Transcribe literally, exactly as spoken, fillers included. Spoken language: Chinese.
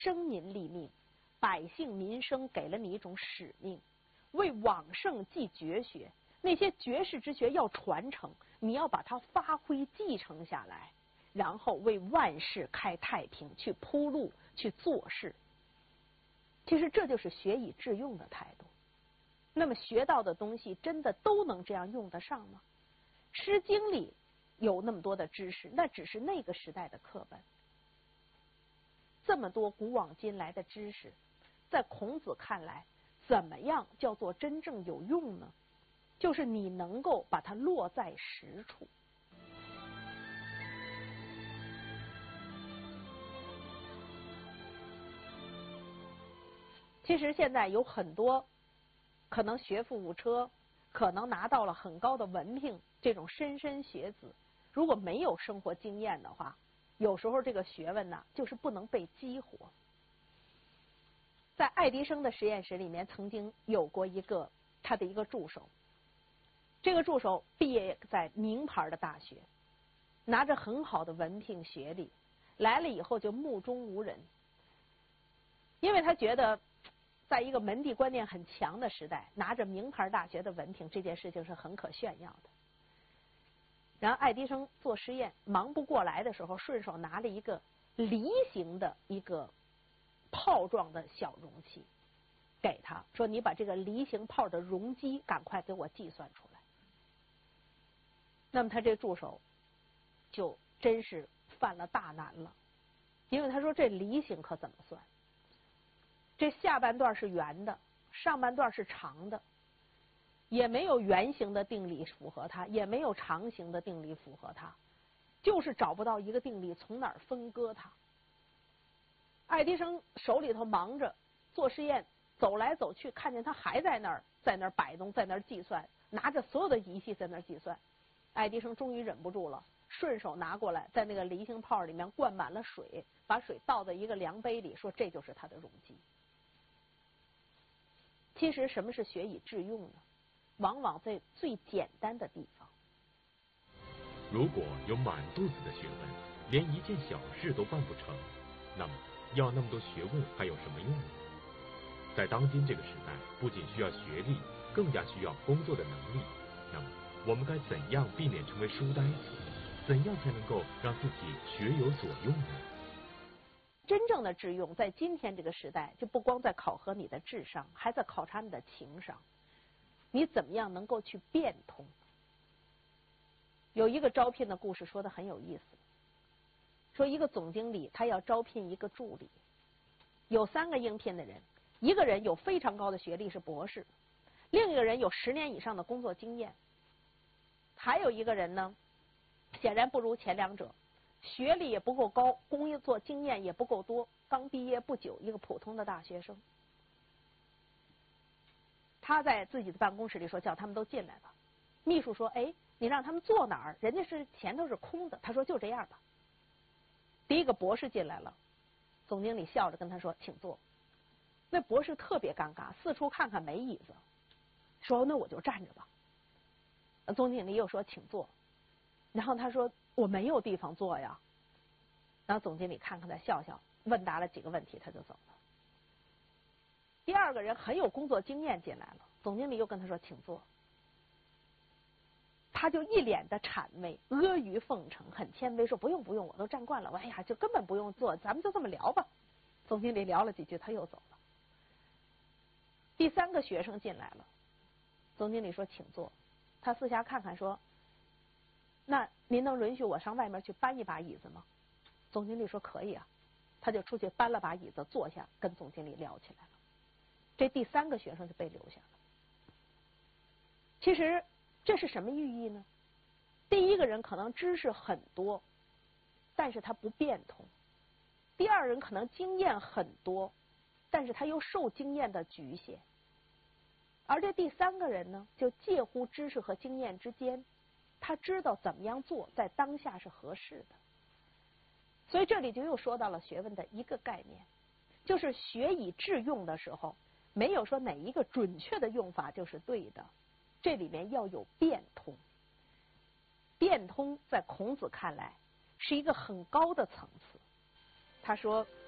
征民立命，百姓民生给了你一种使命，为往圣继绝学，那些绝世之学要传承，你要把它发挥继承下来，然后为万世开太平，去铺路，去做事。其实这就是学以致用的态度。那么学到的东西真的都能这样用得上吗？《诗经》里有那么多的知识，那只是那个时代的课本。这么多古往今来的知识，在孔子看来，怎么样叫做真正有用呢？就是你能够把它落在实处。其实现在有很多可能学富五车，可能拿到了很高的文凭，这种莘莘学子，如果没有生活经验的话，有时候这个学问呢，就是不能被激活。在爱迪生的实验室里面，曾经有过一个他的一个助手，这个助手毕业在名牌的大学，拿着很好的文凭学历，来了以后就目中无人，因为他觉得在一个门第观念很强的时代，拿着名牌大学的文凭这件事情是很可炫耀的。然后爱迪生做实验忙不过来的时候，顺手拿了一个梨形的一个泡状的小容器给他，说你把这个梨形泡的容积赶快给我计算出来。那么他这助手就真是犯了大难了，因为他说这梨形可怎么算？这下半段是圆的，上半段是长的，也没有圆形的定理符合它，也没有长形的定理符合它，就是找不到一个定理从哪儿分割它。爱迪生手里头忙着做实验，走来走去，看见他还在那儿在那儿摆弄，在那儿计算，拿着所有的仪器在那儿计算。爱迪生终于忍不住了，顺手拿过来，在那个梨形泡里面灌满了水，把水倒在一个量杯里，说这就是它的容积。其实什么是学以致用呢？往往在最简单的地方。 如果有满肚子的学问，连一件小事都办不成，那么要那么多学问还有什么用呢？在当今这个时代，不仅需要学历，更加需要工作的能力。那么我们该怎样避免成为书呆子？怎样才能够让自己学有所用呢？ 真正的致用，在今天这个时代，就不光在考核你的智商，还在考察你的情商。你怎么样能够去变通？有一个招聘的故事说的很有意思，说一个总经理他要招聘一个助理，有三个应聘的人，一个人有非常高的学历是博士，另一个人有十年以上的工作经验，还有一个人呢，显然不如前两者，学历也不够高，工作经验也不够多，刚毕业不久，一个普通的大学生。他在自己的办公室里说，叫他们都进来吧。秘书说，哎，你让他们坐哪儿？人家是前头是空的。他说就这样吧。第一个博士进来了，总经理笑着跟他说，请坐。那博士特别尴尬，四处看看没椅子，说那我就站着吧。总经理又说请坐，然后他说我没有地方坐呀。然后总经理看看他笑笑，问答了几个问题，他就走了。第二个人很有工作经验进来了，总经理又跟他说请坐，他就一脸的谄媚，阿谀奉承，很谦卑说不用不用，我都站惯了，哎呀就根本不用坐，咱们就这么聊吧。总经理聊了几句他又走了。第三个学生进来了，总经理说请坐，他四下看看说，那您能允许我上外面去搬一把椅子吗？总经理说可以啊，他就出去搬了把椅子坐下，跟总经理聊起来了。这第三个学生就被留下了。其实这是什么寓意呢？第一个人可能知识很多，但是他不变通；第二人可能经验很多，但是他又受经验的局限；而这第三个人呢，就介乎知识和经验之间，他知道怎么样做在当下是合适的。所以这里就又说到了学问的一个概念，就是学以致用的时候，没有说哪一个准确的用法就是对的，这里面要有变通。变通在孔子看来是一个很高的层次。他说